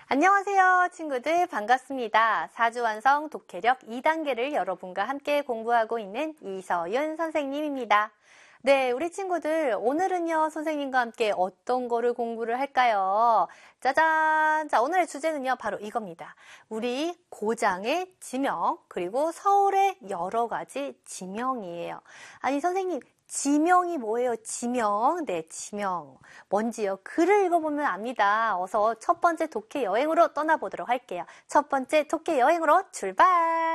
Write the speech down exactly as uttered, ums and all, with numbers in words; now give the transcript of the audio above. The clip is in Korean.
안녕하세요, 친구들. 반갑습니다. 사주완성 독해력 이 단계를 여러분과 함께 공부하고 있는 이서윤 선생님입니다. 네, 우리 친구들, 오늘은요, 선생님과 함께 어떤 거를 공부를 할까요? 짜잔! 자, 오늘의 주제는요, 바로 이겁니다. 우리 고장의 지명, 그리고 서울의 여러 가지 지명이에요. 아니, 선생님, 지명이 뭐예요? 지명. 네, 지명. 뭔지요? 글을 읽어보면 압니다. 어서 첫 번째 독해 여행으로 떠나보도록 할게요. 첫 번째 독해 여행으로 출발!